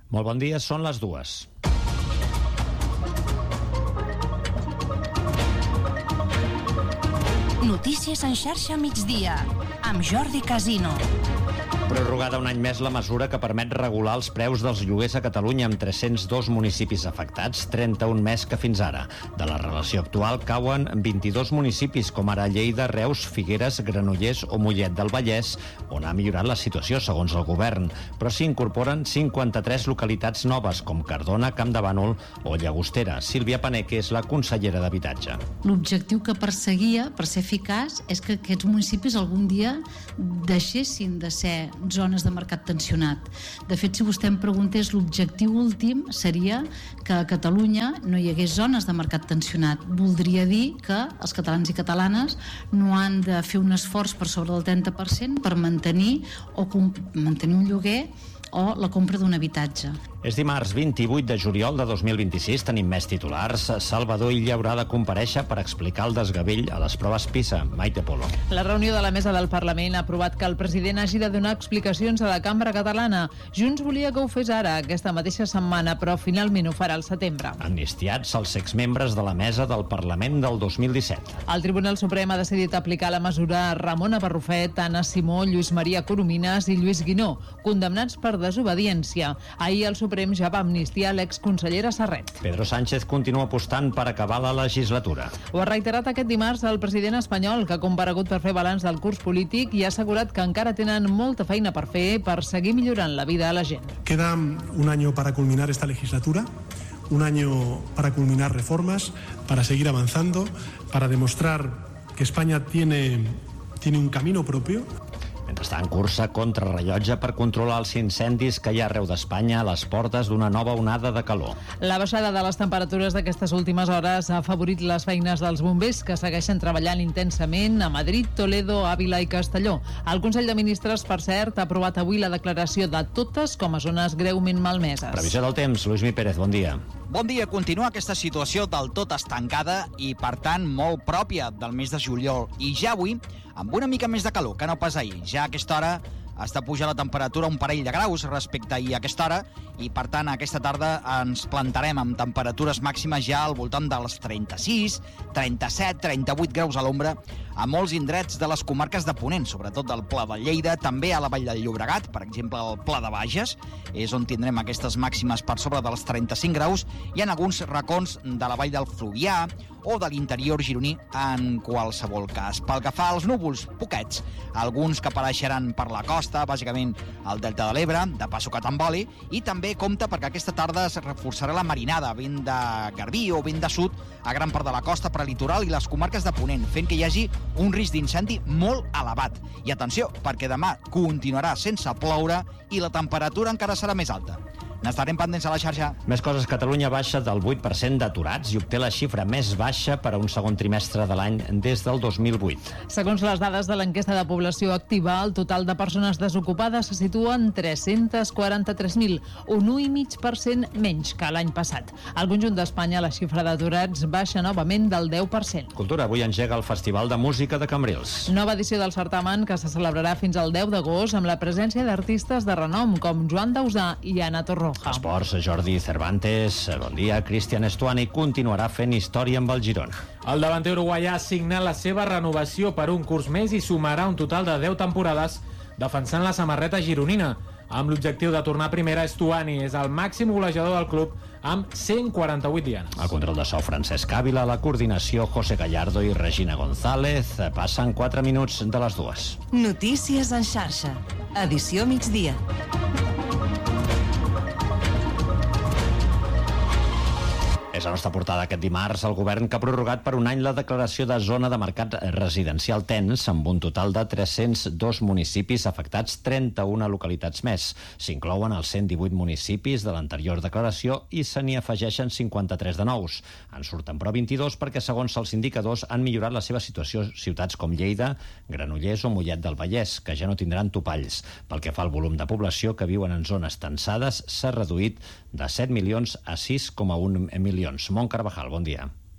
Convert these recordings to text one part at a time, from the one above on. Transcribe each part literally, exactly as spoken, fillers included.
Molt bon dia, són les dues. Notícies en xarxa migdia, amb Jordi Casino. Prorrogada un any més la mesura que permet regular els preus dels lloguers a Catalunya amb tres-cents dos municipis afectats, trenta-un més que fins ara. De la relació actual cauen vint-i-dos municipis com ara Lleida, Reus, Figueres, Granollers o Mollet del Vallès, on ha millorat la situació segons el govern, però s'hi incorporen cinquanta-tres localitats noves com Cardona, Campdevànol o Llagostera. Sílvia Paneque és la consellera d'Habitatge. L'objectiu que perseguia, per ser eficaç, és que aquests municipis algun dia deixessin de ser zones de mercat tensionat. De fet, si vostè em preguntés, l'objectiu últim seria que a Catalunya no hi hagués zones de mercat tensionat. Voldria dir que els catalans i catalanes no han de fer un esforç per sobre del trenta per cent per mantenir o mantenir un lloguer o la compra d'un habitatge. És dimarts vint-i-vuit de juliol de dos mil vint-i-sis, tenim més titulars. Salvador Illa haurà de comparèixer per explicar el desgavell a les proves PISA. Maite Polo. La reunió de la mesa del Parlament ha aprovat que el president hagi de donar explicacions a la cambra catalana. Junts volia que ho fes ara, aquesta mateixa setmana, però finalment ho farà al setembre. Amnistiats els exmembres de la mesa del Parlament del dos mil disset. El Tribunal Suprem ha decidit aplicar la mesura a Ramona Barrufet, Anna Simó, Lluís Maria Coromines i Lluís Guinó, condemnats per desobediència. Ahir el Suprem ja va amnistiar l'exconsellera Serret. Pedro Sánchez continua apostant per acabar la legislatura. Ho ha reiterat aquest dimarts el president espanyol, que ha comparegut per fer balanç del curs polític i ha assegurat que encara tenen molta feina per fer per seguir millorant la vida a la gent. Queda un año para culminar esta legislatura, un año para culminar reformas, para seguir avanzando, para demostrar que España tiene, tiene un camino propio. Mentrestant, cursa contra rellotge per controlar els incendis que hi ha arreu d'Espanya a les portes d'una nova onada de calor. La baixada de les temperatures d'aquestes últimes hores ha afavorit les feines dels bombers, que segueixen treballant intensament a Madrid, Toledo, Àvila i Castelló. El Consell de Ministres, per cert, ha aprovat avui la declaració de totes com a zones greument malmeses. Previsió del temps, Luismi Pérez, bon dia. Bon dia. Continua aquesta situació del tot estancada i, per tant, molt pròpia del mes de juliol. I ja avui, amb una mica més de calor que no pas ahir. Ja a aquesta hora està pujant la temperatura un parell de graus respecte a ahir a aquesta hora i, per tant, aquesta tarda ens plantarem amb temperatures màximes ja al voltant dels trenta-sis, trenta-set, trenta-vuit graus a l'ombra a molts indrets de les comarques de Ponent, sobretot del Pla de Lleida, també a la Vall del Llobregat, per exemple, el Pla de Bages, és on tindrem aquestes màximes per sobre dels trenta-cinc graus, i en alguns racons de la Vall del Fluvià o de l'interior gironí en qualsevol cas. Pel que fa als núvols, poquets, alguns que apareixeran per la costa, bàsicament al Delta de l'Ebre, de passo que t'emboli, i també compta perquè aquesta tarda es reforçarà la marinada, vent de Garbí o vent de sud a gran part de la costa prelitoral i les comarques de Ponent, fent que hi hagi un risc d'incendi molt elevat. I atenció, perquè demà continuarà sense ploure i la temperatura encara serà més alta. N'estarem pendents a la xarxa. Més coses. Catalunya baixa del vuit per cent d'aturats i obté la xifra més baixa per a un segon trimestre de l'any des del dos mil vuit. Segons les dades de l'enquesta de població activa, el total de persones desocupades se situa en tres-cents quaranta-tres mil, un u coma cinc per cent menys que l'any passat. Al conjunt d'Espanya, la xifra d'aturats baixa novament del deu per cent. Cultura. Avui engega el Festival de Música de Cambrils. Nova edició del certamen que se celebrarà fins al deu d'agost amb la presència d'artistes de renom com Joan Dausà i Ana Torroja. Esports, Jordi Cervantes, bon dia. Cristian Estuani continuarà fent història amb el Girona. El davanter uruguaià ha signat la seva renovació per un curs més i sumarà un total de deu temporades defensant la samarreta gironina. Amb l'objectiu de tornar a primera, Estuani és el màxim golejador del club amb cent quaranta-vuit dianes. El control de so, Francesc Ávila, la coordinació, José Gallardo i Regina González. Passen quatre minuts de les dues. Notícies en xarxa. Edició migdia. És la nostra portada aquest dimarts. El govern que ha prorrogat per un any la declaració de zona de mercat residencial tens, amb un total de tres-cents dos municipis afectats, trenta-una localitats més. S'inclouen els cent divuit municipis de l'anterior declaració i se n'hi afegeixen cinquanta-tres de nous. En surten però vint-i-dos perquè, segons els indicadors, han millorat la seva situació ciutats com Lleida, Granollers o Mollet del Vallès, que ja no tindran topalls. Pel que fa al volum de població que viuen en zones tensades, s'ha reduït de set milions a sis coma un milions. Mont Carvajal, bon dia.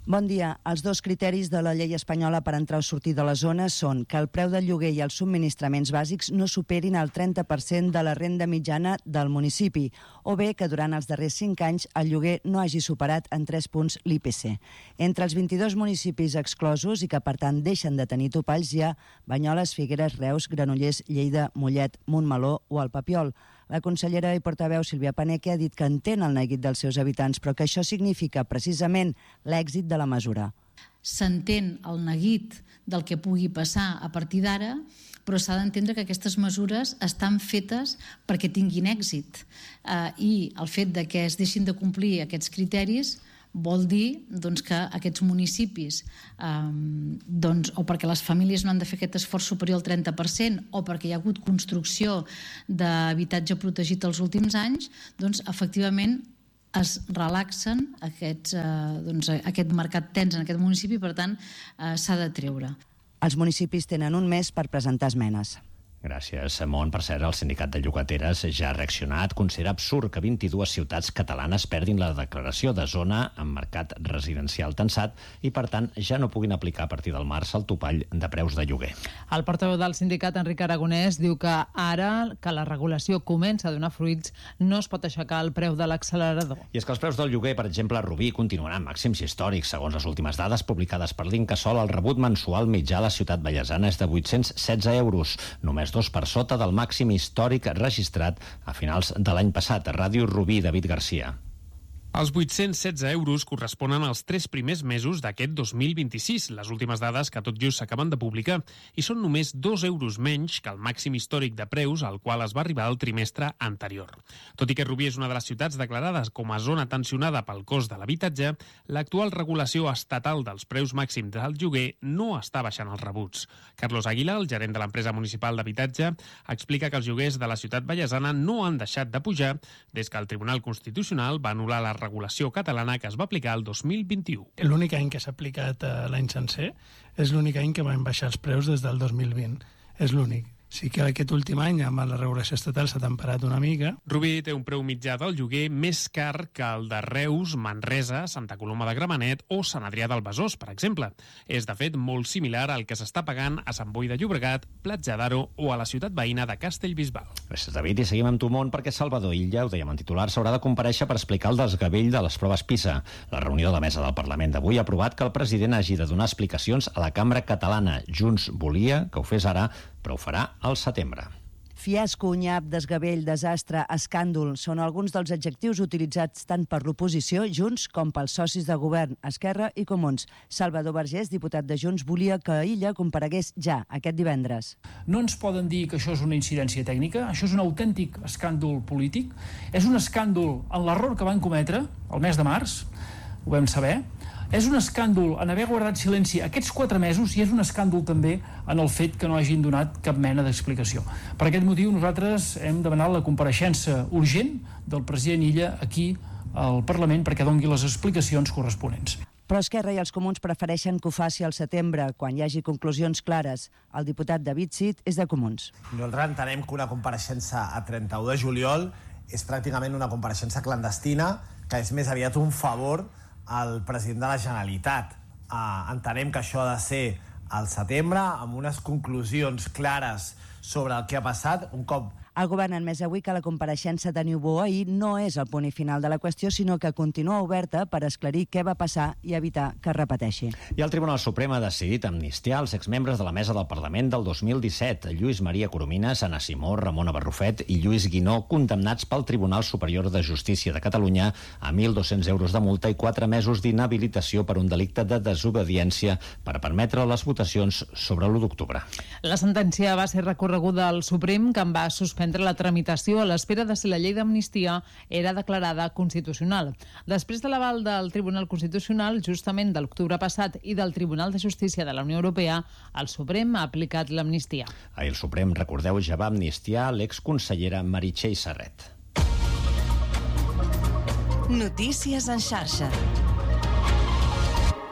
Bon dia. Els dos criteris de la llei espanyola per entrar o sortir de la zona són que el preu del lloguer i els subministraments bàsics no superin el trenta per cent de la renda mitjana del municipi, o bé que durant els darrers cinc anys el lloguer no hagi superat en tres punts l'I P C. Entre els vint-i-dos municipis exclosos i que, per tant, deixen de tenir topalls hi ha Banyoles, Figueres, Reus, Granollers, Lleida, Mollet, Montmeló o el Papiol. La consellera i portaveu Sílvia Paneque ha dit que entén el neguit dels seus habitants, però que això significa precisament l'èxit de la mesura. S'entén el neguit del que pugui passar a partir d'ara, però s'ha d'entendre que aquestes mesures estan fetes perquè tinguin èxit. Eh, I el fet de que es deixin de complir aquests criteris vol dir doncs, que aquests municipis, eh, doncs, o perquè les famílies no han de fer aquest esforç superior al trenta per cent, o perquè hi ha hagut construcció d'habitatge protegit els últims anys, doncs, efectivament, es relaxen aquests, eh, doncs, aquest mercat tens en aquest municipi, per tant, eh, s'ha de treure. Els municipis tenen un mes per presentar esmenes. Gràcies, Simón. Per cert, el sindicat de llogateres ja ha reaccionat. Considera absurd que vint-i-dues ciutats catalanes perdin la declaració de zona amb mercat residencial tensat i, per tant, ja no puguin aplicar a partir del març el topall de preus de lloguer. El portaveu del sindicat, Enric Aragonès, diu que ara que la regulació comença a donar fruits no es pot aixecar el preu de l'accelerador. I és que els preus del lloguer, per exemple, a Rubí, continuaran màxims històrics. Segons les últimes dades publicades per l'Incasòl, el rebut mensual mitjà a la ciutat vallesana és de vuit-cents setze euros, només dos per sota del màxim històric registrat a finals de l'any passat. A Ràdio Rubí, David Garcia. Els vuit-cents setze euros corresponen als tres primers mesos d'aquest dos mil vint-i-sis, les últimes dades que tot just s'acaben de publicar, i són només dos euros menys que el màxim històric de preus al qual es va arribar el trimestre anterior. Tot i que Rubí és una de les ciutats declarades com a zona tensionada pel cost de l'habitatge, l'actual regulació estatal dels preus màxims del lloguer no està baixant els rebuts. Carlos Aguila, el gerent de l'empresa municipal d'habitatge, explica que els lloguers de la ciutat vallesana no han deixat de pujar des que el Tribunal Constitucional va anul·lar la regulació catalana que es va aplicar el dos mil vint-i-u. L'únic any que s'ha aplicat l'any sencer és l'únic any que van baixar els preus des del dos mil vint. És l'únic. Sí que aquest últim any, amb la regulació estatal, s'ha temperat una mica. Rubí té un preu mitjà del lloguer més car que el de Reus, Manresa, Santa Coloma de Gramenet o Sant Adrià del Besòs, per exemple. És, de fet, molt similar al que s'està pagant a Sant Boi de Llobregat, Platja d'Aro o a la ciutat veïna de Castellbisbal. Gràcies, David. I seguim amb tu, Mont, perquè Salvador Illa, ho dèiem en titular, s'haurà de comparèixer per explicar el desgavell de les proves PISA. La reunió de la mesa del Parlament d'avui ha aprovat que el president hagi de donar explicacions a la cambra catalana. Junts volia que ho fes ara, però ho farà al setembre. Fiasco, nyap, desgavell, desastre, escàndol són alguns dels adjectius utilitzats tant per l'oposició, Junts, com pels socis de govern, Esquerra i Comuns. Salvador Vergés, diputat de Junts, volia que Illa comparegués ja, aquest divendres. No ens poden dir que això és una incidència tècnica, això és un autèntic escàndol polític, és un escàndol en l'error que van cometre el mes de març, ho vam saber, és un escàndol en haver guardat silenci aquests quatre mesos i és un escàndol també en el fet que no hagin donat cap mena d'explicació. Per aquest motiu nosaltres hem demanat la compareixença urgent del president Illa aquí al Parlament perquè doni les explicacions corresponents. Però Esquerra i els Comuns prefereixen que ho faci al setembre, quan hi hagi conclusions clares. El diputat David Cid és de Comuns. Nosaltres entenem que una compareixença a trenta-u de juliol és pràcticament una compareixença clandestina, que és més aviat un favor al president de la Generalitat. Uh, entenem que això ha de ser al setembre, amb unes conclusions clares sobre el que ha passat, un cop... El govern ha admès avui que la compareixença de Niubó ahir no és el punt final de la qüestió, sinó que continua oberta per esclarir què va passar i evitar que es repeteixi. I el Tribunal Suprem ha decidit amnistiar els exmembres de la mesa del Parlament del dos mil disset, Lluís Maria Coromines, Anna Simó, Ramona Barrufet i Lluís Guinó, condemnats pel Tribunal Superior de Justícia de Catalunya a mil dos-cents euros de multa i quatre mesos d'inhabilitació per un delicte de desobediència per permetre les votacions sobre l'u d'octubre. La sentència va ser recorreguda al Suprem, que en va suspendre la tramitació a l'espera de si la llei d'amnistia era declarada constitucional. Després de l'aval del Tribunal Constitucional, justament de l'octubre passat, i del Tribunal de Justícia de la Unió Europea, el Suprem ha aplicat l'amnistia. Ahir el Suprem, recordeu, ja va amnistiar l'exconsellera Meritxell Serret. Notícies en xarxa.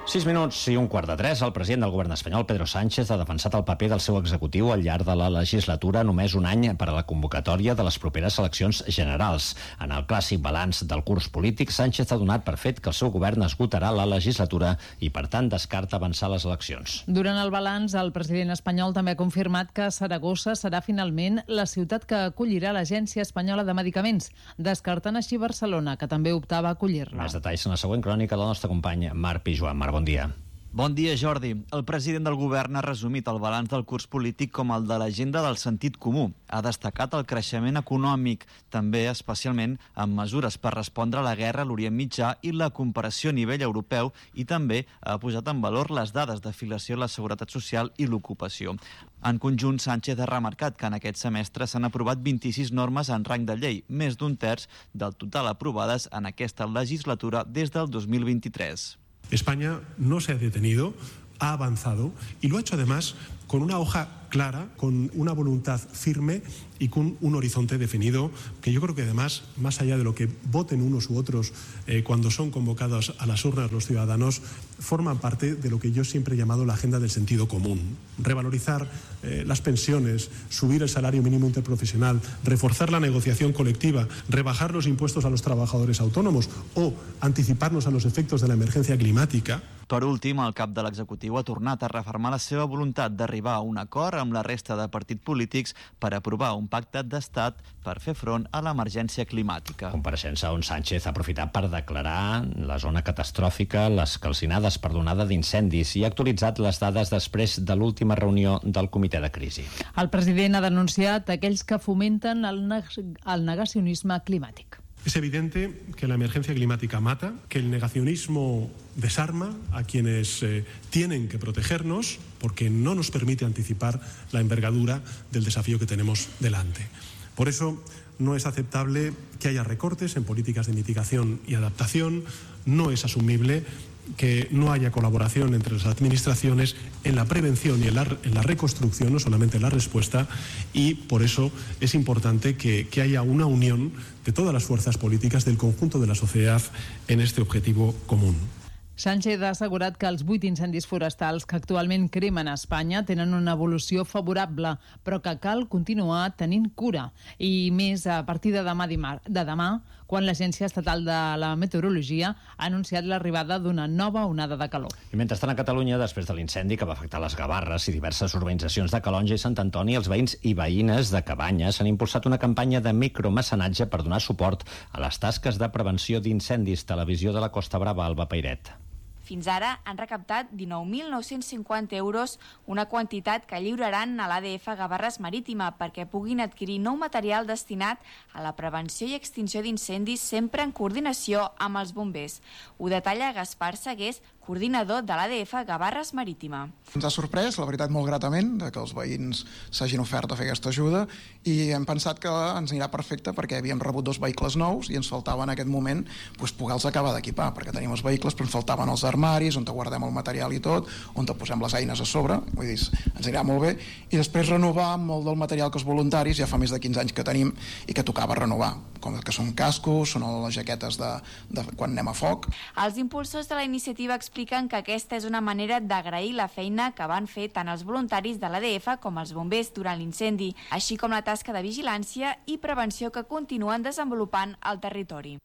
Sis minuts i un quart de tres, el president del govern espanyol, Pedro Sánchez, ha defensat el paper del seu executiu al llarg de la legislatura, només un any per a la convocatòria de les properes eleccions generals. En el clàssic balanç del curs polític, Sánchez ha donat per fet que el seu govern esgotarà la legislatura i, per tant, descarta avançar les eleccions. Durant el balanç, el president espanyol també ha confirmat que Saragossa serà finalment la ciutat que acollirà l'Agència Espanyola de Medicaments, descartant així Barcelona, que també optava a acollir-la. Més detalls en la següent crònica del nostre company Marc Pijuan. Marc, bon dia. Bon dia, Jordi. El president del govern ha resumit el balanç del curs polític com el de l'agenda del sentit comú. Ha destacat el creixement econòmic, també especialment amb mesures per respondre a la guerra a l'Orient Mitjà i la comparació a nivell europeu, i també ha posat en valor les dades d'afiliació a la Seguretat Social i l'ocupació. En conjunt, Sánchez ha remarcat que en aquest semestre s'han aprovat vint-i-sis normes en rang de llei, més d'un terç del total aprovades en aquesta legislatura des del dos mil vint-i-tres. España no se ha detenido, ha avanzado y lo ha hecho además con una hoja clara, con una voluntad firme y con un horizonte definido que yo creo que además, más allá de lo que voten unos u otros eh, cuando son convocados a las urnas los ciudadanos, forman parte de lo que yo siempre he llamado la agenda del sentido común. Revalorizar eh, las pensiones, subir el salario mínimo interprofesional, reforzar la negociación colectiva, rebajar los impuestos a los trabajadores autónomos o anticiparnos a los efectos de la emergencia climática. Per últim, el cap de l'executiu ha tornat a refermar la seva voluntat d'arribar a un acord amb la resta de partits polítics per aprovar un pacte d'estat per fer front a l'emergència climàtica. Compareixença on Sánchez ha aprofitat per declarar la zona catastròfica, les calcinades per l'onada d'incendis, i ha actualitzat les dades després de l'última reunió del comitè de crisi. El president ha denunciat aquells que fomenten el, neg el negacionisme climàtic. Es evidente que la emergencia climática mata, que el negacionismo desarma a quienes eh, tienen que protegernos porque no nos permite anticipar la envergadura del desafío que tenemos delante. Por eso no es aceptable que haya recortes en políticas de mitigación y adaptación, no es asumible que no haya colaboración entre las administraciones en la prevención y en la, en la reconstrucción, no solamente en la respuesta, y por eso es importante que, que haya una unión de todas las fuerzas políticas del conjunto de la sociedad en este objetivo común. Sánchez ha assegurat que els vuit incendis forestals que actualment cremen a Espanya tenen una evolució favorable, però que cal continuar tenint cura. I més a partir de demà, de demà quan l'Agència Estatal de la Meteorologia ha anunciat l'arribada d'una nova onada de calor. I mentrestant a Catalunya, després de l'incendi que va afectar les Gavarres i diverses urbanitzacions de Calonge i Sant Antoni, els veïns i veïnes de Cabanyes han impulsat una campanya de micromecenatge per donar suport a les tasques de prevenció d'incendis. Televisió de la Costa Brava, Alba Pairet. Fins ara han recaptat dinou mil nou-cents cinquanta euros, una quantitat que lliuraran a l'A D F Gavarres Marítima perquè puguin adquirir nou material destinat a la prevenció i extinció d'incendis, sempre en coordinació amb els bombers. Ho detalla Gaspar Segués, coordinador de l'A D F Gavarres Marítima. Ens ha sorprès, la veritat, molt gratament, que els veïns s'hagin ofert a fer aquesta ajuda, i hem pensat que ens anirà perfecte perquè havíem rebut dos vehicles nous i ens faltava en aquest moment doncs, poder-los acabar d'equipar, perquè tenim els vehicles però ens faltaven els armaris, on guardem el material i tot, on posem les eines a sobre, vull dir, ens anirà molt bé, i després renovar molt del material que els voluntaris, ja fa més de quinze anys que tenim i que tocava renovar, com que són cascos, són les jaquetes de, de quan anem a foc. Els impulsors de la iniciativa expliquen que aquesta és una manera d'agrair la feina que van fer tant els voluntaris de l'A D F com els bombers durant l'incendi, així com la tasca de vigilància i prevenció que continuen desenvolupant al territori.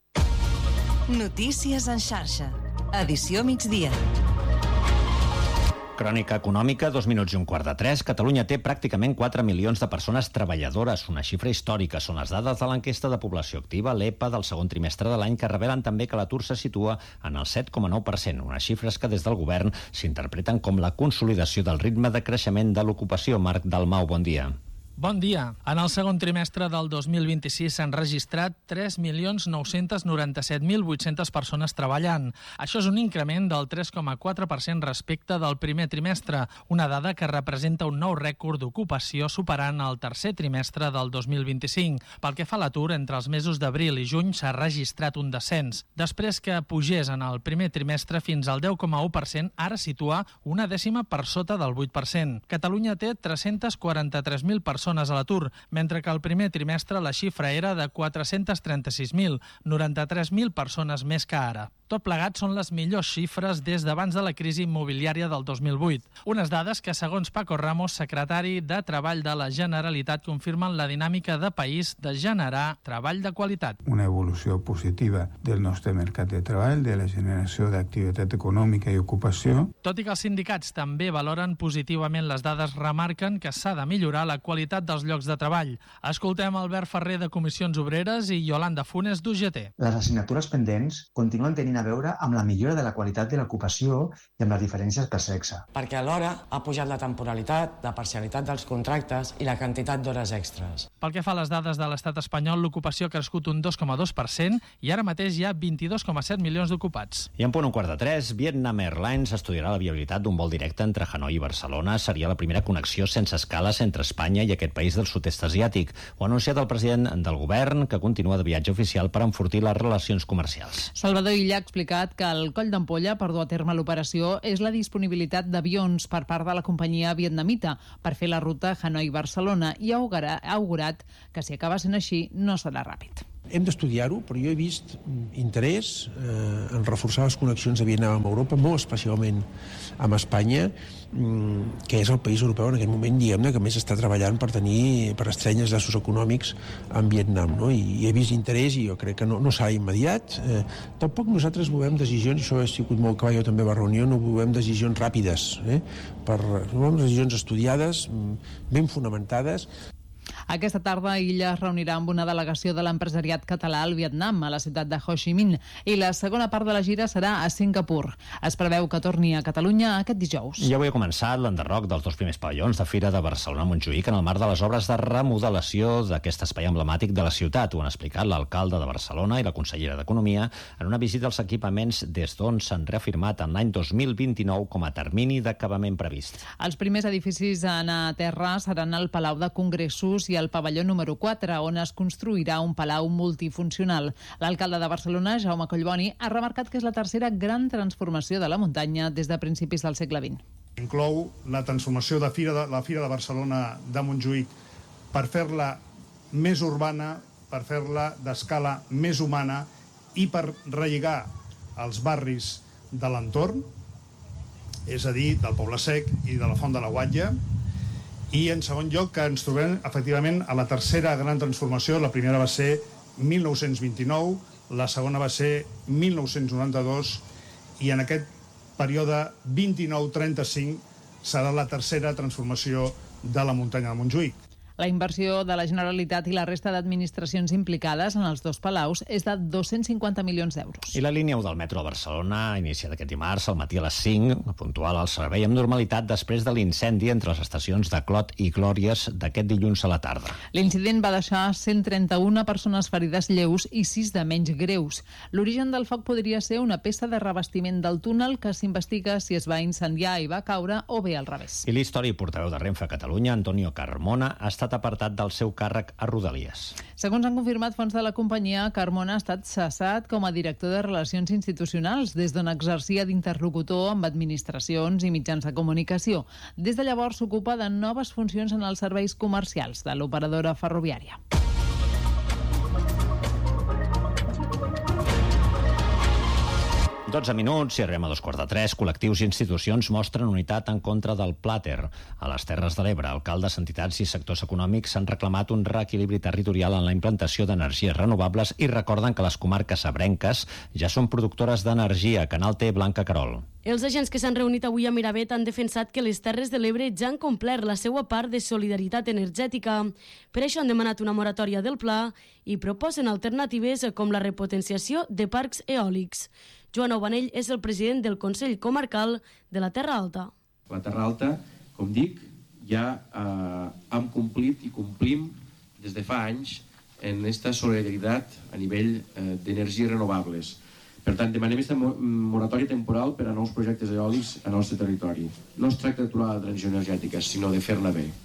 Notícies en xarxa. Edició migdia. Crònica econòmica, dos minuts i un quart de tres. Catalunya té pràcticament quatre milions de persones treballadores, una xifra històrica. Són les dades de l'enquesta de població activa, l'E P A, del segon trimestre de l'any, que revelen també que l'atur se situa en el set coma nou per cent, unes xifres que des del govern s'interpreten com la consolidació del ritme de creixement de l'ocupació. Marc Dalmau, bon dia. Bon dia. En el segon trimestre del dos mil vint-i-sis s'han registrat tres milions nou-cents noranta-set mil vuit-cents persones treballant. Això és un increment del tres coma quatre per cent respecte del primer trimestre, una dada que representa un nou rècord d'ocupació superant el tercer trimestre del dos mil vint-i-cinc. Pel que fa a l'atur, entre els mesos d'abril i juny s'ha registrat un descens. Després que pugés en el primer trimestre fins al deu coma u per cent, ara situa una dècima per sota del vuit per cent. Catalunya té tres-cents quaranta-tres mil persones a l'atur, mentre que al primer trimestre la xifra era de quatre-cents trenta-sis mil, noranta-tres mil persones més que ara. Tot plegat són les millors xifres des d'abans de la crisi immobiliària del dos mil vuit. Unes dades que, segons Paco Ramos, secretari de Treball de la Generalitat, confirmen la dinàmica de país de generar treball de qualitat. Una evolució positiva del nostre mercat de treball, de la generació d'activitat econòmica i ocupació. Tot i que els sindicats també valoren positivament les dades, remarquen que s'ha de millorar la qualitat dels llocs de treball. Escoltem Albert Ferrer de Comissions Obreres i Yolanda Funes d'U G T. Les assignatures pendents continuen tenint a veure amb la millora de la qualitat de l'ocupació i amb les diferències per sexe. Perquè alhora ha pujat la temporalitat, la parcialitat dels contractes i la quantitat d'hores extres. Pel que fa a les dades de l'estat espanyol, l'ocupació ha crescut un dos coma dos per cent i ara mateix hi ha vint-i-dos coma set milions d'ocupats. I en punt un quart de tres, Vietnam Airlines estudiarà la viabilitat d'un vol directe entre Hanoi i Barcelona. Seria la primera connexió sense escales entre Espanya i aquest país del sud-est asiàtic. Ho ha anunciat el president del govern, que continua de viatge oficial per enfortir les relacions comercials. Salvador Illa ha explicat que el coll d'ampolla per dur a terme l'operació és la disponibilitat d'avions per part de la companyia vietnamita per fer la ruta Hanoi-Barcelona i ha augurat que si acaba sent així no serà ràpid. Hem d'estudiar-ho, però jo he vist interès eh, en reforçar les connexions de Vietnam amb Europa, molt especialment amb Espanya, que és el país europeu en aquest moment, diguem-ne, que més està treballant per tenir, per estrènyer els llaços econòmics amb Vietnam, no? I, i he vist interès i jo crec que no, no serà immediat. Eh, tampoc nosaltres volem decisions, i això he sigut molt clar, jo també a la reunió, no volem decisions ràpides, eh? Per, volem decisions estudiades, ben fonamentades. Aquesta tarda Illa es reunirà amb una delegació de l'empresariat català al Vietnam, a la ciutat de Ho Chi Minh, i la segona part de la gira serà a Singapur. Es preveu que torni a Catalunya aquest dijous. Ja avui ha començat l'enderroc dels dos primers pavellons de Fira de Barcelona-Montjuïc en el marc de les obres de remodelació d'aquest espai emblemàtic de la ciutat. Ho han explicat l'alcalde de Barcelona i la consellera d'Economia en una visita als equipaments des d'on s'han reafirmat en l'any dos mil vint-i-nou com a termini d'acabament previst. Els primers edificis a anar a terra seran el Palau de Congressos i el pavelló número quatre, on es construirà un palau multifuncional. L'alcalde de Barcelona, Jaume Collboni, ha remarcat que és la tercera gran transformació de la muntanya des de principis del segle vint. Inclou la transformació de, Fira de la Fira de Barcelona de Montjuïc per fer-la més urbana, per fer-la d'escala més humana i per relligar els barris de l'entorn, és a dir, del Poble Sec i de la Font de la Guatlla. I, en segon lloc, que ens trobem, efectivament, a la tercera gran transformació. La primera va ser mil nou-cents vint-i-nou, la segona va ser mil nou-cents noranta-dos, i en aquest període vint-i-nou trenta-cinc serà la tercera transformació de la muntanya de Montjuïc. La inversió de la Generalitat i la resta d'administracions implicades en els dos palaus és de dos-cents cinquanta milions d'euros. I la línia u del metro de Barcelona ha iniciat aquest dimarts al matí a les cinc, puntual al servei amb normalitat després de l'incendi entre les estacions de Clot i Glòries d'aquest dilluns a la tarda. L'incident va deixar cent trenta-una persones ferides lleus i sis de menys greus. L'origen del foc podria ser una peça de revestiment del túnel que s'investiga si es va incendiar i va caure o bé al revés. I l'històric portaveu de Renfe a Catalunya, Antonio Carmona, ha estat apartat del seu càrrec a Rodalies. Segons han confirmat fonts de la companyia, Carmona ha estat cessat com a director de Relacions Institucionals, des d'on exercia d'interlocutor amb administracions i mitjans de comunicació. Des de llavors s'ocupa de noves funcions en els serveis comercials de l'operadora ferroviària. dotze minuts i arribem a dos quarts de tres. Col·lectius i institucions mostren unitat en contra del plàter. A les Terres de l'Ebre, alcaldes, entitats i sectors econòmics han reclamat un reequilibri territorial en la implantació d'energies renovables i recorden que les comarques ebrenques ja són productores d'energia. Canal T, Blanca Carol. Els agents que s'han reunit avui a Miravet han defensat que les Terres de l'Ebre ja han complert la seva part de solidaritat energètica. Per això han demanat una moratòria del pla i proposen alternatives com la repotenciació de parcs eòlics. Joan Aubanell és el president del Consell Comarcal de la Terra Alta. La Terra Alta, com dic, ja eh, hem complit i complim des de fa anys en aquesta solidaritat a nivell eh, d'energies renovables. Per tant, demanem aquesta moratòria temporal per a nous projectes eòlics al nostre territori. No es tracta d'aturar la transició energètica, sinó de fer-la bé.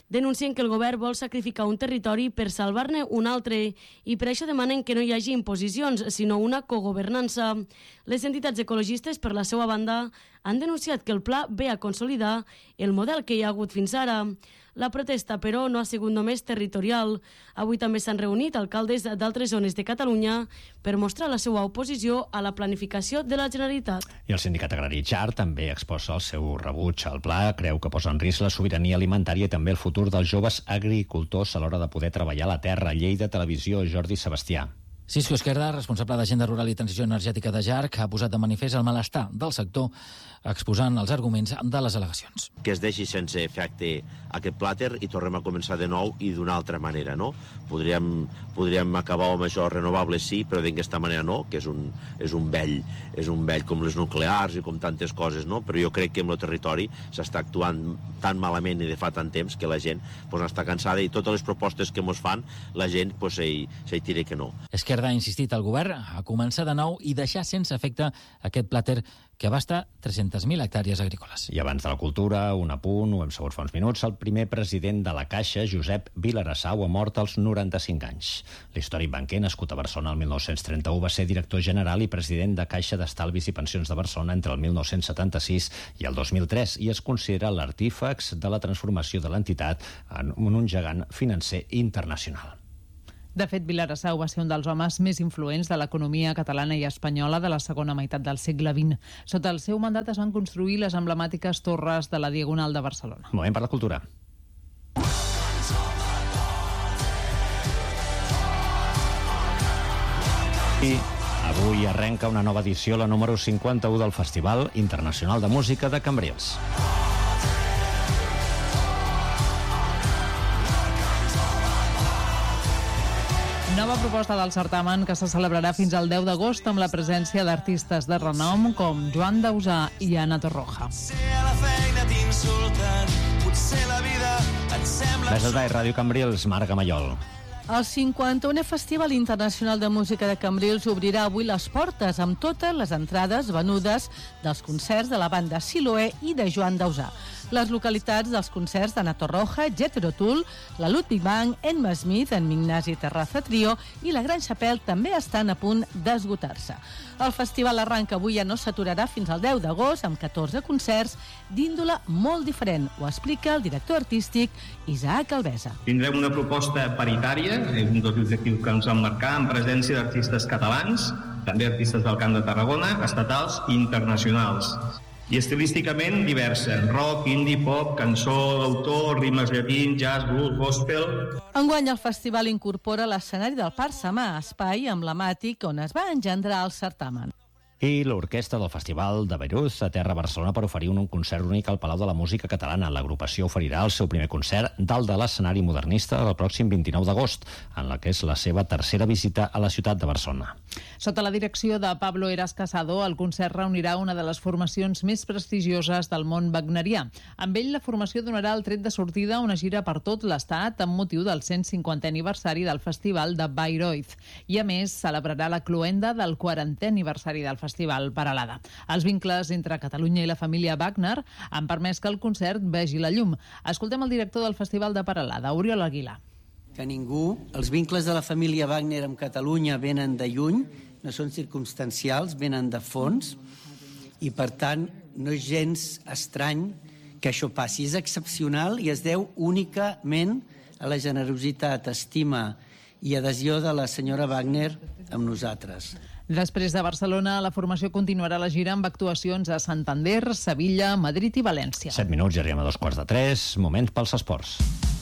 Denuncien que el govern vol sacrificar un territori per salvar-ne un altre i per això demanen que no hi hagi imposicions, sinó una cogovernança. Les entitats ecologistes, per la seva banda, han denunciat que el pla ve a consolidar el model que hi ha hagut fins ara. La protesta, però, no ha sigut només territorial. Avui també s'han reunit alcaldes d'altres zones de Catalunya per mostrar la seva oposició a la planificació de la Generalitat. I el sindicat agrari Jar també exposa el seu rebuig al pla, creu que posa en risc la sobirania alimentària i també el futur dels joves agricultors a l'hora de poder treballar la terra. Lleida Televisió, Jordi Sebastià. Cisco Esquerda, responsable d'Agenda Rural i Transició Energètica de J A R C, ha posat de manifest el malestar del sector exposant els arguments de les al·legacions. Que es deixi sense efecte aquest plàter i tornem a començar de nou i d'una altra manera, no? Podríem, podríem acabar amb això renovables, sí, però d'aquesta manera no, que és un, és un vell, és un vell com les nuclears i com tantes coses, no? Però jo crec que en el territori s'està actuant tan malament i de fa tant temps que la gent pues, està cansada i totes les propostes que mos fan, la gent pues, s'hi, s'hi tira que no. Esquerda ha insistit al govern a començar de nou i deixar sense efecte aquest plàter que abasta tres-centes mil hectàrees agrícoles. I abans de la cultura, un apunt, ho hem sabut fa uns minuts, el primer president de la Caixa, Josep Vilarassau, ha mort als noranta-cinc anys. L'històric banquer, nascut a Barcelona el mil nou-cents trenta-u, va ser director general i president de Caixa d'Estalvis i Pensions de Barcelona entre el mil nou-cents setanta-sis i el dos mil tres i es considera l'artífex de la transformació de l'entitat en un gegant financer internacional. De fet, Vilarassau va ser un dels homes més influents de l'economia catalana i espanyola de la segona meitat del segle vint. Sota el seu mandat es van construir les emblemàtiques torres de la Diagonal de Barcelona. Moment per la cultura. I avui arrenca una nova edició, la número cinquanta-u del Festival Internacional de Música de Cambrils. Nova proposta del certamen que se celebrarà fins al deu d'agost amb la presència d'artistes de renom com Joan Dausà i Ana Torroja. Des de Ràdio Cambrils, Marc Gamallol. El cinquanta-unè Festival Internacional de Música de Cambrils obrirà avui les portes amb totes les entrades venudes dels concerts de la banda Siloé i de Joan Dausà. Les localitats dels concerts d'Ana Torroja, Jethro Tull, la Ludwig Band, Emma Smith, en Ignasi Terraza Trio i la Gran Chapelle també estan a punt d'esgotar-se. El festival arranca avui i no s'aturarà fins al deu d'agost amb catorze concerts d'índole molt diferent. Ho explica el director artístic Isaac Alvesa. Tindrem una proposta paritària, un dels objectius que ens vam marcar, en presència d'artistes catalans, també artistes del Camp de Tarragona, estatals i internacionals. I estilísticament diversa, rock, indie, pop, cançó d'autor, rimes llatins, jazz, blues, gospel. Enguany el festival incorpora l'escenari del Parc Samà, espai emblemàtic on es va engendrar el certamen. I l'orquestra del Festival de Beirut aterra a Barcelona per oferir un concert únic al Palau de la Música Catalana. L'agrupació oferirà el seu primer concert dalt de l'escenari modernista el pròxim vint-i-nou d'agost, en la que és la seva tercera visita a la ciutat de Barcelona. Sota la direcció de Pablo Eras Casado, el concert reunirà una de les formacions més prestigioses del món wagnerià. Amb ell, la formació donarà el tret de sortida a una gira per tot l'Estat amb motiu del cent cinquantè aniversari del Festival de Bayreuth. I, a més, celebrarà la cloenda del quarantè aniversari del Festival Peralada. Els vincles entre Catalunya i la família Wagner han permès que el concert vegi la llum. Escoltem el director del Festival de Peralada, Oriol Aguilar. Que ningú, els vincles de la família Wagner amb Catalunya venen de lluny, no són circumstancials, venen de fons, i per tant no és gens estrany que això passi. És excepcional i es deu únicament a la generositat, estima i adhesió de la senyora Wagner amb nosaltres. Després de Barcelona, la formació continuarà la gira amb actuacions a Santander, Sevilla, Madrid i València. Set minuts i arribem a dos quarts de tres. Moment pels esports.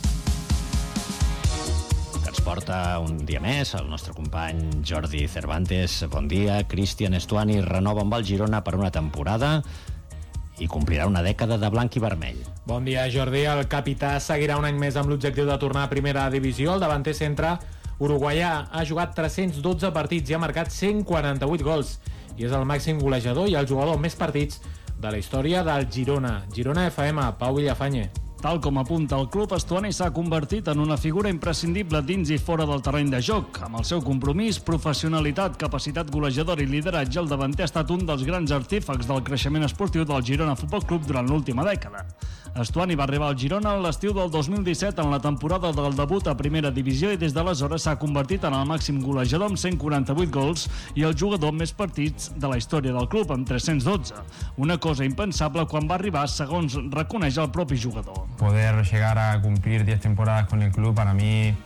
Que ens porta un dia més el nostre company Jordi Cervantes. Bon dia. Cristian Estuani renova amb el Girona per una temporada i complirà una dècada de blanc i vermell. Bon dia, Jordi. El capità seguirà un any més amb l'objectiu de tornar a primera divisió. El davanter centre uruguaià ha jugat tres-cents dotze partits i ha marcat cent quaranta-vuit gols. I és el màxim golejador i el jugador amb més partits de la història del Girona. Girona F M, Pau Villafañe. Tal com apunta el club, Estuani s'ha convertit en una figura imprescindible dins i fora del terreny de joc. Amb el seu compromís, professionalitat, capacitat golejadora i lideratge, el davanter ha estat un dels grans artífecs del creixement esportiu del Girona Futbol Club durant l'última dècada. Estuani va arribar al Girona l'estiu del dos mil disset en la temporada del debut a primera divisió i des d'aleshores s'ha convertit en el màxim golejador amb cent quaranta-vuit gols i el jugador amb més partits de la història del club, amb tres-cents dotze. Una cosa impensable quan va arribar, segons reconeix el propi jugador. Poder llegar a cumplir diez temporadas con el club para mí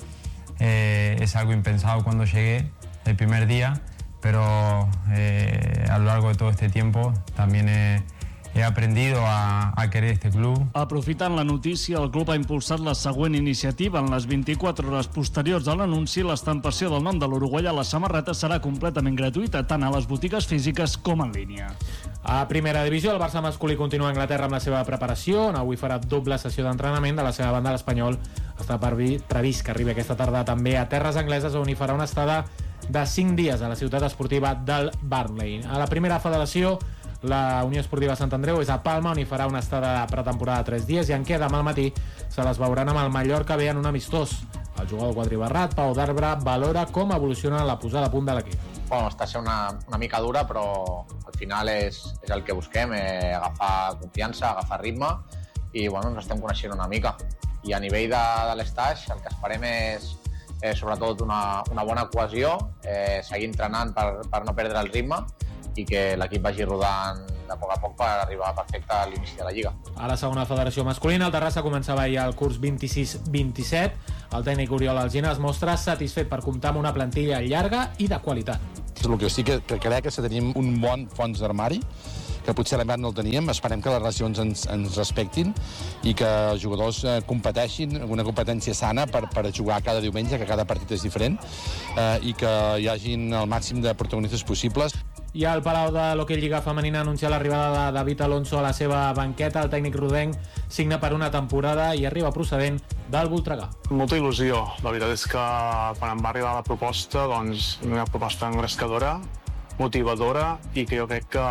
eh, es algo impensado cuando llegué el primer día, pero eh, a lo largo de todo este tiempo también he, he aprendido a, a querer este club. Aprofitant la notícia, el club ha impulsat la següent iniciativa. En les vint-i-quatre hores posteriors a l'anunci, l'estampació del nom de l'uruguaià a la samarreta serà completament gratuïta, tant a les botigues físiques com en línia. A primera divisió, el Barça masculí continua a Anglaterra amb la seva preparació, on avui farà doble sessió d'entrenament. De la seva banda, l'Espanyol està previst que arribi aquesta tarda també a terres angleses, on hi farà una estada de cinc dies a la ciutat esportiva del Burnley. A la primera federació, la Unió Esportiva Sant Andreu és a Palma, on hi farà una estada de pretemporada de tres dies, i en què demà al matí se les veuran amb el Mallorca B en un amistós. El jugador quadribarrat, Pau d'Arbre, valora com evoluciona la posada a punt de l'equip. Bueno, està sent una, una mica dura, però al final és, és el que busquem, eh, agafar confiança, agafar ritme, i bueno, ens estem coneixent una mica. I a nivell de, de l'estage, el que esperem és eh, sobretot una, una bona cohesió, eh, seguir entrenant per, per no perdre el ritme, i que l'equip vagi rodant de poc a poc per arribar perfecte a l'inici de la Lliga. A la segona federació masculina, el Terrassa començava ahir el curs vint-i-sis vint-i-set. El tècnic Oriol Alsina es mostra satisfet per comptar amb una plantilla llarga i de qualitat. El que sí que, que crec és que tenim un bon fons d'armari, que potser l'any no el teníem. Esperem que les relacions ens, ens respectin i que els jugadors eh, competeixin, una competència sana per, per jugar cada diumenge, que cada partit és diferent, eh, i que hi hagin el màxim de protagonistes possibles. I al Palau de l'Hockey Lliga Femenina anuncia l'arribada de David Alonso a la seva banqueta. El tècnic rodenc signa per una temporada i arriba procedent del Voltregà. Molta il·lusió. La veritat és que quan em va arribar la proposta, doncs, una proposta engrescadora, motivadora, i que jo crec que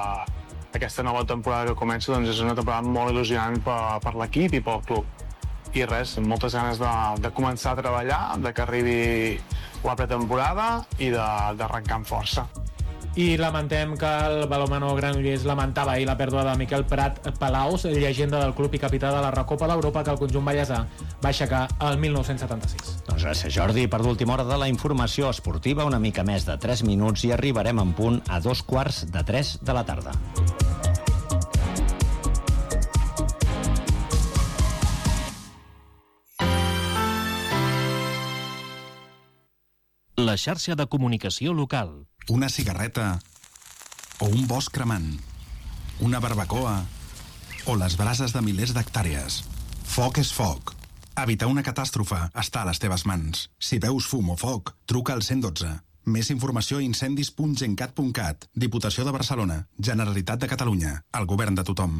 aquesta nova temporada que comença doncs, és una temporada molt il·lusionant per, per l'equip i pel club. I res, amb moltes ganes de, de començar a treballar, de que arribi la pretemporada i d'arrencar amb força. I lamentem que el balonmano Granollers lamentava ahir la pèrdua de Miquel Prat Palaus, llegenda del club i capità de la Recopa d'Europa que el conjunt ballesà va aixecar el mil nou-cents setanta-sis. Doncs gràcies, Jordi. Per l'última hora de la informació esportiva, una mica més de tres minuts i arribarem en punt a dos quarts de tres de la tarda. La xarxa de comunicació local. Una cigarreta o un bosc cremant, una barbacoa o les brases de milers d'hectàrees. Foc és foc. Evitar una catàstrofe està a les teves mans. Si veus fum o foc, truca al cent dotze. Més informació a incendis punt gencat punt cat. Diputació de Barcelona. Generalitat de Catalunya. El govern de tothom.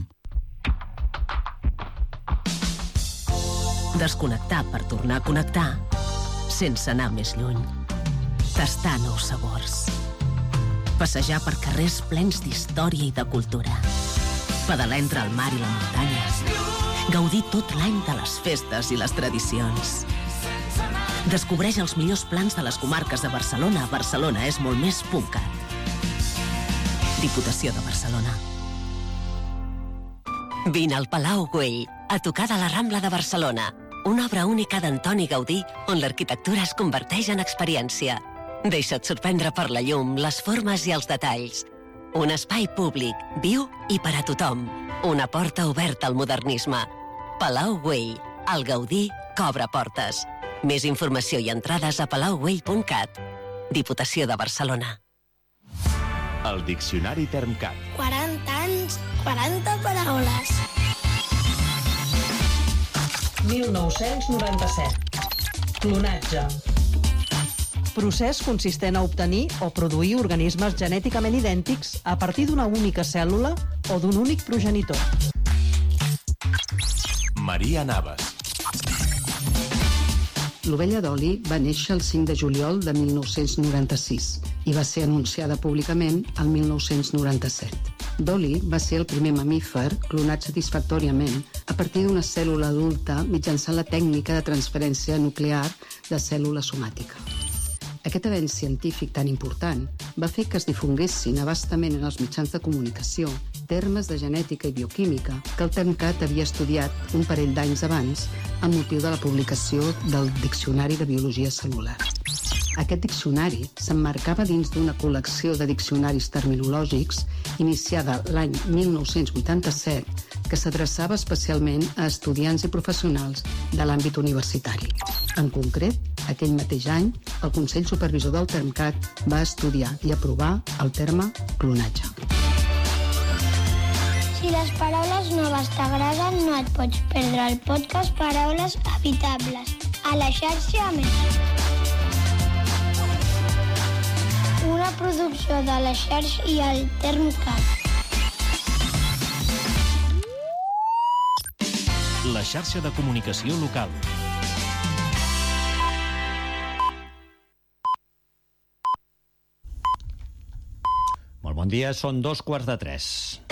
Desconnectar per tornar a connectar sense anar més lluny. Tastar nous sabors. Passejar per carrers plens d'història i de cultura. Pedalar entre el mar i la muntanya. Gaudir tot l'any de les festes i les tradicions. Descobreix els millors plans de les comarques de Barcelona a barcelona és molt més punt cat. Diputació de Barcelona. Vine al Palau Güell, a tocar de la Rambla de Barcelona. Una obra única d'Antoni Gaudí, on l'arquitectura es converteix en experiència. Deixa't sorprendre per la llum, les formes i els detalls. Un espai públic, viu i per a tothom. Una porta oberta al modernisme. Palau Güell, el Gaudí que obre portes. Més informació i entrades a palau güell punt cat. Diputació de Barcelona. El Diccionari Termcat. quaranta anys, quaranta paraules. mil nou-cents noranta-set. Clonatge. Procés consistent a obtenir o produir organismes genèticament idèntics a partir d'una única cèl·lula o d'un únic progenitor. Maria Navas. L'ovella Dolly va néixer el cinc de juliol de mil nou-cents noranta-sis i va ser anunciada públicament el mil nou-cents noranta-set. Dolly va ser el primer mamífer clonat satisfactòriament a partir d'una cèl·lula adulta mitjançant la tècnica de transferència nuclear de cèl·lula somàtica. Aquest avenç científic tan important va fer que es difonguessin abastament en els mitjans de comunicació termes de genètica i bioquímica que el Termcat havia estudiat un parell d'anys abans amb motiu de la publicació del Diccionari de Biologia Cel·lular. Aquest diccionari s'emmarcava dins d'una col·lecció de diccionaris terminològics iniciada l'any mil nou-cents vuitanta-set que s'adreçava especialment a estudiants i professionals de l'àmbit universitari. En concret, aquell mateix any, el Consell Supervisor del Termcat va estudiar i aprovar el terme clonatge. Si les paraules noves t'agraden, no et pots perdre el podcast Paraules Habitables a la xarxa Més. Una producció de la xarxa i el Termcat. La xarxa de comunicació local. Molt bon dia, són dos quarts de tres.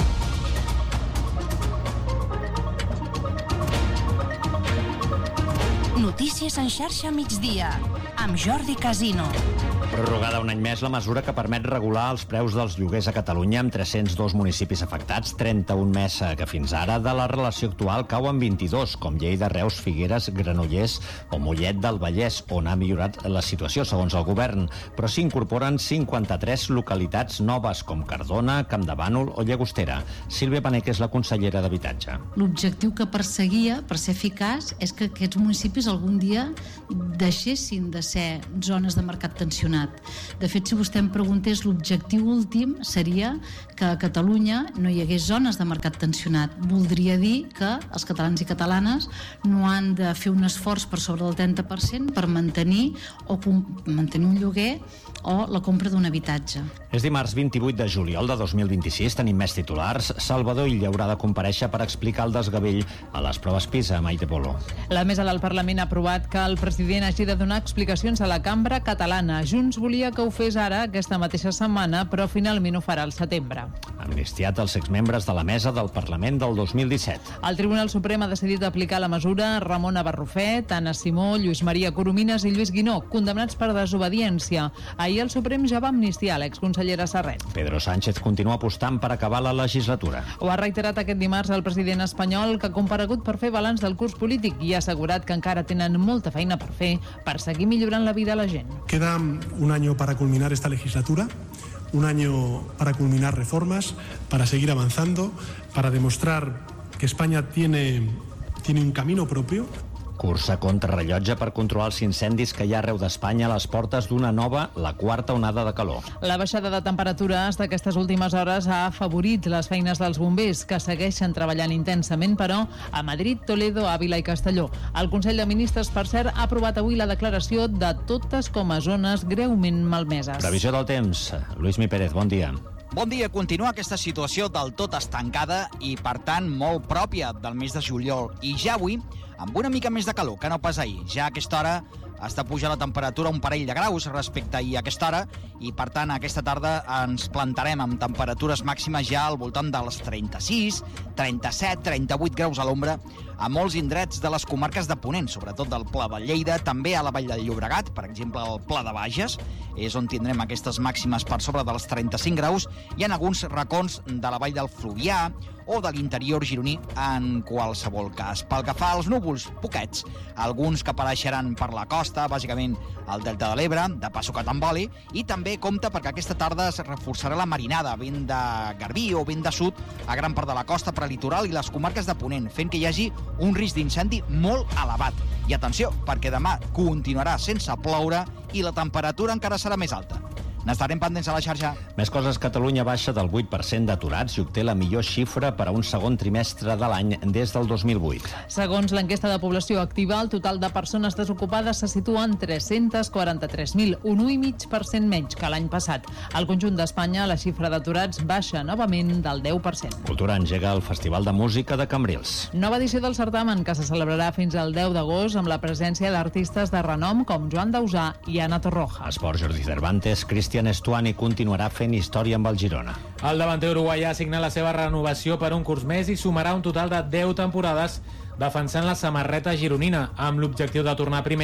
Notícies en xarxa migdia, amb Jordi Casino. Prorrogada un any més la mesura que permet regular els preus dels lloguers a Catalunya amb tres-cents dos municipis afectats, trenta-un més que fins ara. De la relació actual cauen vint-i-dos, com Lleida, Reus, Figueres, Granollers o Mollet del Vallès, on ha millorat la situació, segons el govern. Però s'hi incorporen cinquanta-tres localitats noves, com Cardona, Campdevànol o Llagostera. Sílvia Paneque és la consellera d'Habitatge. L'objectiu que perseguia, per ser eficaç, és que aquests municipis algun dia deixessin de ser zones de mercat tensionat. De fet, si vostè em preguntés, l'objectiu últim seria que a Catalunya no hi hagués zones de mercat tensionat. Voldria dir que els catalans i catalanes no han de fer un esforç per sobre del trenta per cent per mantenir o mantenir un lloguer o la compra d'un habitatge. És dimarts vint-i-vuit de juliol de dos mil vint-i-sis, tenim més titulars. Salvador Illa haurà de comparèixer per explicar el desgavell a les proves PISA, Maite Polo. La mesa del Parlament ha aprovat que el president hagi de donar explicacions a la cambra catalana. Junts volia que ho fes ara, aquesta mateixa setmana, però finalment ho farà al setembre. Ha amnistiat els exmembres de la mesa del Parlament del dos mil disset. El Tribunal Suprem ha decidit aplicar la mesura a Ramona Barrufet, Anna Simó, Lluís Maria Coromines i Lluís Guinó, condemnats per desobediència. Ahir el Suprem ja va amnistiar l'exconsellera Serret. Pedro Sánchez continua apostant per acabar la legislatura. Ho ha reiterat aquest dimarts el president espanyol, que ha comparegut per fer balanç del curs polític i ha assegurat que encara tenen molta feina per fer per seguir millorant la vida a la gent. Queda un año para culminar esta legislatura, un año para culminar reformas, para seguir avanzando, para demostrar que España tiene, tiene un camino propio. Cursa contra rellotge per controlar els incendis que hi ha arreu d'Espanya a les portes d'una nova, la quarta onada de calor. La baixada de temperatures d'aquestes últimes hores ha afavorit les feines dels bombers, que segueixen treballant intensament, però a Madrid, Toledo, Àvila i Castelló. El Consell de Ministres, per cert, ha aprovat avui la declaració de totes com a zones greument malmeses. Previsió del temps. Lluís Mi Pérez, bon dia. Bon dia. Continua aquesta situació del tot estancada i, per tant, molt pròpia del mes de juliol. I ja avui, amb una mica més de calor que no pas ahir. Ja a aquesta hora està pujant la temperatura un parell de graus respecte a ahir a aquesta hora i, per tant, aquesta tarda ens plantarem amb temperatures màximes ja al voltant dels trenta-sis, trenta-set, trenta-vuit graus a l'ombra a molts indrets de les comarques de Ponent, sobretot del Pla de Lleida, també a la Vall del Llobregat, per exemple, el Pla de Bages, és on tindrem aquestes màximes per sobre dels trenta-cinc graus, i en alguns racons de la Vall del Fluvià o de l'interior gironí en qualsevol cas. Pel que fa als núvols, poquets, alguns que apareixeran per la costa, bàsicament al Delta de l'Ebre, de passo que t'emboli, i també compta perquè aquesta tarda es reforçarà la marinada, vent de Garbí o vent de sud a gran part de la costa prelitoral i les comarques de Ponent, fent que hi hagi un risc d'incendi molt elevat. I atenció, perquè demà continuarà sense ploure i la temperatura encara serà més alta. N'estarem pendents a la xarxa. Més coses, Catalunya baixa del vuit per cent d'aturats i obté la millor xifra per a un segon trimestre de l'any des del dos mil vuit. Segons l'enquesta de població activa, el total de persones desocupades se situa en tres-cents quaranta-tres mil, un u coma cinc per cent menys que l'any passat. Al conjunt d'Espanya, la xifra d'aturats baixa novament del deu per cent. Cultura engega el Festival de Música de Cambrils. Nova edició del certamen, que se celebrarà fins al deu d'agost amb la presència d'artistes de renom com Joan Dausà i Ana Torroja. Esport, Jordi Cervantes, Cristian Estuani continuarà fent història amb el Girona. El davanter uruguaià ha signat la seva renovació per un curs més i sumarà un total de deu temporades defensant la samarreta gironina, amb l'objectiu de tornar a primera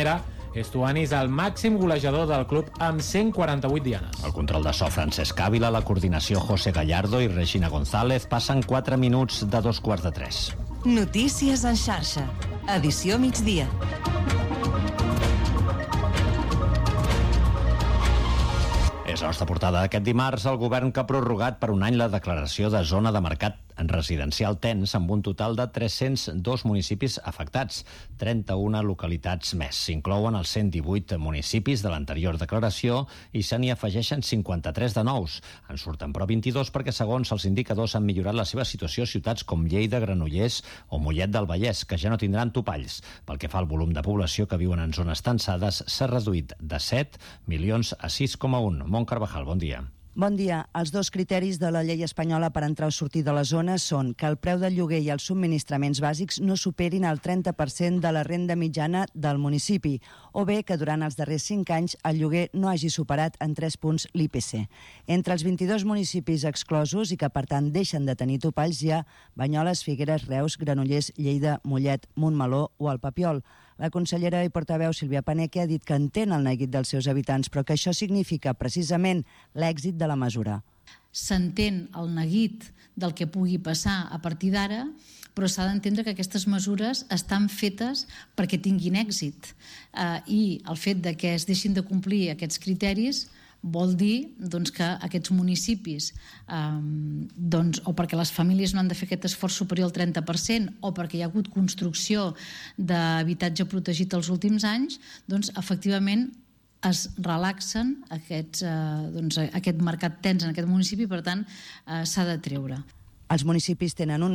Estuani és el màxim golejador del club amb cent quaranta-vuit dianes. El control de so Francesc Ávila, la coordinació José Gallardo i Regina González. Passen quatre minuts de dos quarts de tres. Notícies en xarxa. Edició migdia. És la nostra portada d'aquest dimarts. El govern que ha prorrogat per un any la declaració de zona de mercat residencial tens amb un total de tres-cents dos municipis afectats, trenta-una localitats més. S'inclouen els cent divuit municipis de l'anterior declaració i se n'hi afegeixen cinquanta-tres de nous. En surten però vint-i-dos perquè, segons els indicadors, han millorat la seva situació ciutats com Lleida, Granollers o Mollet del Vallès, que ja no tindran topalls. Pel que fa al volum de població que viuen en zones tensades, s'ha reduït de set milions a sis coma un. Mont Carvajal, bon dia. Bon dia. Els dos criteris de la llei espanyola per entrar o sortir de la zona són que el preu del lloguer i els subministraments bàsics no superin el trenta per cent de la renda mitjana del municipi, o bé que durant els darrers cinc anys el lloguer no hagi superat en tres punts l'I P C. Entre els vint-i-dos municipis exclosos i que, per tant, deixen de tenir topalls hi ha Banyoles, Figueres, Reus, Granollers, Lleida, Mollet, Montmeló o el Papiol. La consellera i portaveu Sílvia Paneque ha dit que entén el neguit dels seus habitants, però que això significa precisament l'èxit de la mesura. S'entén el neguit del que pugui passar a partir d'ara, però s'ha d'entendre que aquestes mesures estan fetes perquè tinguin èxit. Eh, I el fet de que es deixin de complir aquests criteris vol dir doncs, que aquests municipis, eh, doncs, o perquè les famílies no han de fer aquest esforç superior al trenta per cent o perquè hi ha hagut construcció d'habitatge protegit els últims anys, doncs, efectivament es relaxen aquests, eh, doncs, aquest mercat tens en aquest municipi, per tant, eh, s'ha de treure. Els municipis tenen un